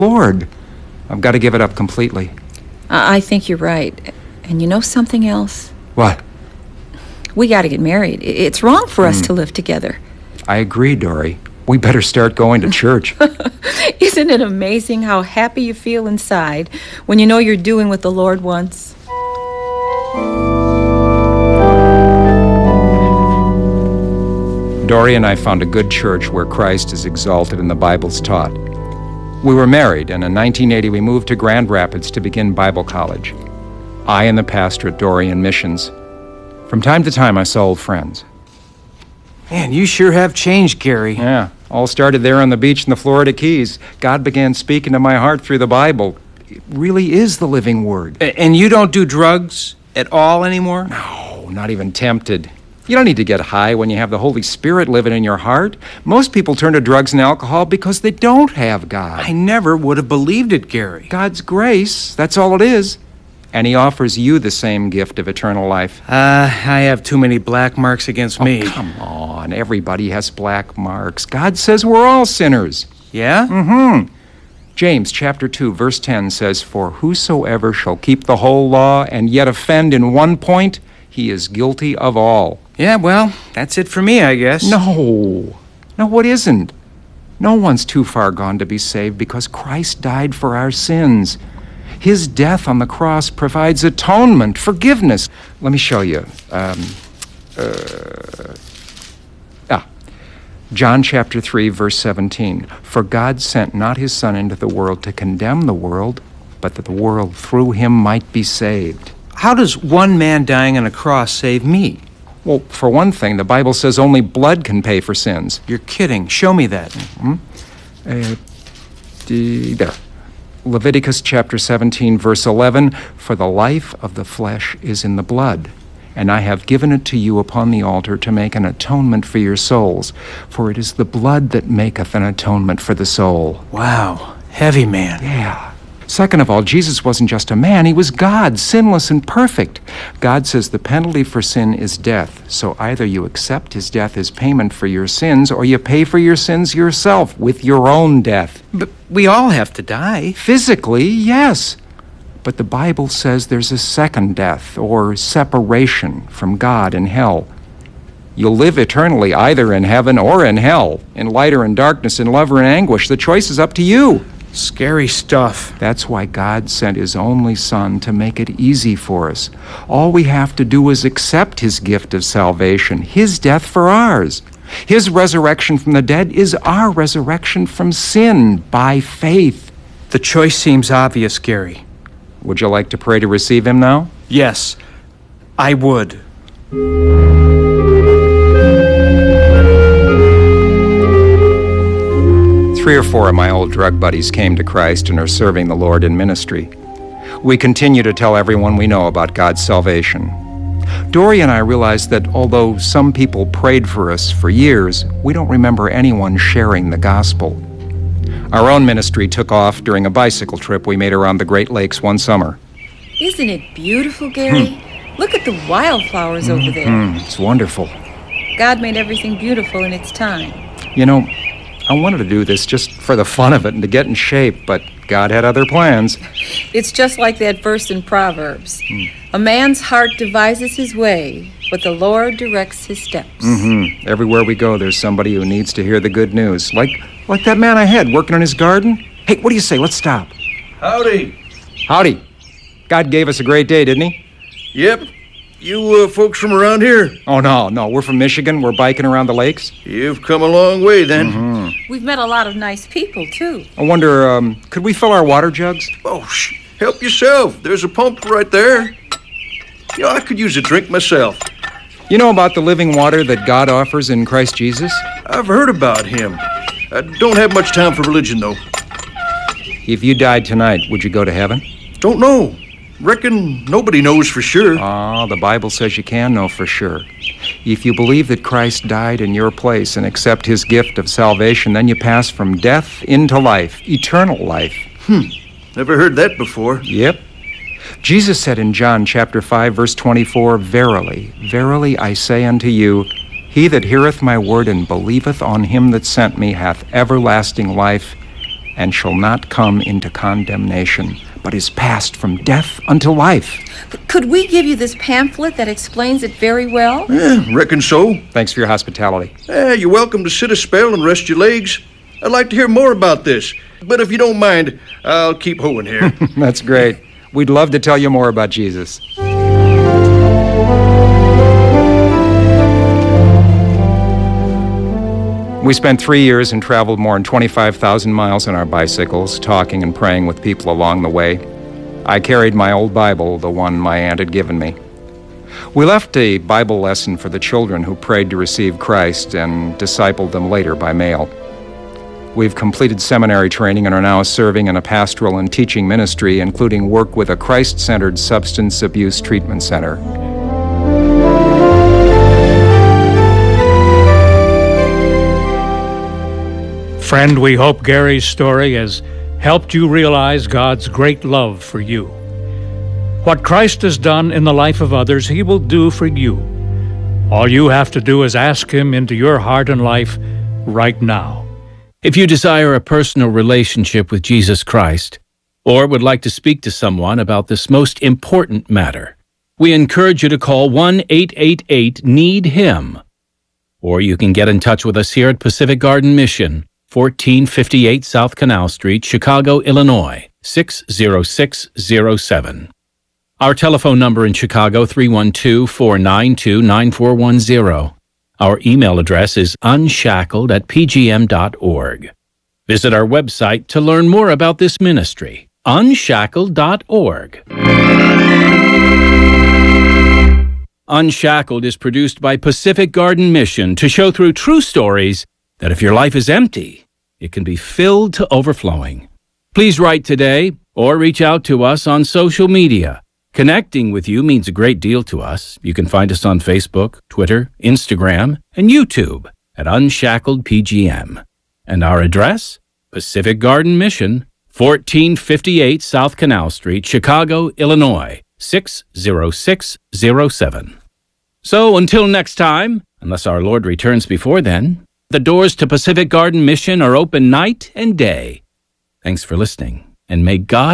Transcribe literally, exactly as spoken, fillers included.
Lord. I've got to give it up completely. I, I think you're right. And you know something else? What? We got to get married. It's wrong for us Mm. to live together. I agree, Dory. We better start going to church. Isn't it amazing how happy you feel inside when you know you're doing what the Lord wants? Dory and I found a good church where Christ is exalted and the Bible's taught. We were married, and in nineteen eighty we moved to Grand Rapids to begin Bible college. I and the pastor at Dorian Missions. From time to time, I saw old friends. Man, you sure have changed, Gary. Yeah, all started there on the beach in the Florida Keys. God began speaking to my heart through the Bible. It really is the living Word. A- and you don't do drugs at all anymore? No, not even tempted. You don't need to get high when you have the Holy Spirit living in your heart. Most people turn to drugs and alcohol because they don't have God. I never would have believed it, Gary. God's grace, that's all it is. And he offers you the same gift of eternal life. Uh, I have too many black marks against Oh, me. come on. Everybody has black marks. God says we're all sinners. Yeah? Mm-hmm. James chapter two, verse ten says, "For whosoever shall keep the whole law and yet offend in one point, he is guilty of all." Yeah, well, that's it for me, I guess. No. No, what isn't? No one's too far gone to be saved because Christ died for our sins. His death on the cross provides atonement, forgiveness. Let me show you. Um, uh, ah, John chapter three, verse seventeen. "For God sent not his Son into the world to condemn the world, but that the world through him might be saved." How does one man dying on a cross save me? Well, for one thing, the Bible says only blood can pay for sins. You're kidding. Show me that. Hmm? Uh, d- there. Leviticus chapter seventeen, verse eleven, "For the life of the flesh is in the blood, and I have given it to you upon the altar to make an atonement for your souls. For it is the blood that maketh an atonement for the soul." Wow. Heavy man. Yeah. Second of all, Jesus wasn't just a man, he was God, sinless and perfect. God says the penalty for sin is death, so either you accept his death as payment for your sins, or you pay for your sins yourself with your own death. But we all have to die. Physically, yes. But the Bible says there's a second death, or separation from God in hell. You'll live eternally either in heaven or in hell, in light or in darkness, in love or in anguish. The choice is up to you. Scary stuff. That's why God sent his only Son to make it easy for us. All we have to do is accept his gift of salvation, his death for ours. His resurrection from the dead is our resurrection from sin by faith. The choice seems obvious, Gary. Would you like to pray to receive him now? Yes, I would. Three or four of my old drug buddies came to Christ and are serving the Lord in ministry. We continue to tell everyone we know about God's salvation. Dory and I realized that although some people prayed for us for years, we don't remember anyone sharing the gospel. Our own ministry took off during a bicycle trip we made around the Great Lakes one summer. Isn't it beautiful, Gary? Look at the wildflowers over there. Mm, it's wonderful. God made everything beautiful in its time. You know, I wanted to do this just for the fun of it and to get in shape, but God had other plans. It's just like that verse in Proverbs. Mm. A man's heart devises his way, but the Lord directs his steps. Mm-hmm. Everywhere we go, there's somebody who needs to hear the good news. Like, like that man I had working on his garden. Hey, what do you say? Let's stop. Howdy. Howdy. God gave us a great day, didn't he? Yep. You uh, folks from around here? Oh, no, no. We're from Michigan. We're biking around the lakes. You've come a long way, then. Mm-hmm. We've met a lot of nice people, too. I wonder, um, could we fill our water jugs? Oh, shh. Help yourself. There's a pump right there. You know, I could use a drink myself. You know about the living water that God offers in Christ Jesus? I've heard about him. I don't have much time for religion, though. If you died tonight, would you go to heaven? Don't know. Reckon nobody knows for sure. Ah, the Bible says you can know for sure. If you believe that Christ died in your place and accept his gift of salvation, then you pass from death into life, eternal life. Hmm. Never heard that before. Yep. Jesus said in John chapter five, verse twenty-four, "Verily, verily I say unto you, he that heareth my word and believeth on him that sent me hath everlasting life, and shall not come into condemnation, but is passed from death unto life. Could we give you this pamphlet that explains it very well? Yeah, reckon so. Thanks for your hospitality. Eh, you're welcome to sit a spell and rest your legs. I'd like to hear more about this, but if you don't mind, I'll keep hoeing here. That's great. We'd love to tell you more about Jesus. We spent three years and traveled more than twenty-five thousand miles on our bicycles, talking and praying with people along the way. I carried my old Bible, the one my aunt had given me. We left a Bible lesson for the children who prayed to receive Christ and discipled them later by mail. We've completed seminary training and are now serving in a pastoral and teaching ministry, including work with a Christ-centered substance abuse treatment center. Friend, we hope Gary's story has helped you realize God's great love for you. What Christ has done in the life of others, He will do for you. All you have to do is ask Him into your heart and life right now. If you desire a personal relationship with Jesus Christ, or would like to speak to someone about this most important matter, we encourage you to call one eight eight eight need him. Or you can get in touch with us here at Pacific Garden Mission, fourteen fifty-eight South Canal Street, Chicago, Illinois, six zero six zero seven. Our telephone number in Chicago, three one two, four nine two, nine four one zero. Our email address is unshackled at p g m dot org. Visit our website to learn more about this ministry, unshackled dot org. Unshackled is produced by Pacific Garden Mission to show through true stories that if your life is empty, it can be filled to overflowing. Please write today or reach out to us on social media. Connecting with you means a great deal to us. You can find us on Facebook, Twitter, Instagram, and YouTube at Unshackled P G M. And our address? Pacific Garden Mission, fourteen fifty-eight South Canal Street, Chicago, Illinois, six zero six zero seven. So until next time, unless our Lord returns before then, the doors to Pacific Garden Mission are open night and day. Thanks for listening, and may God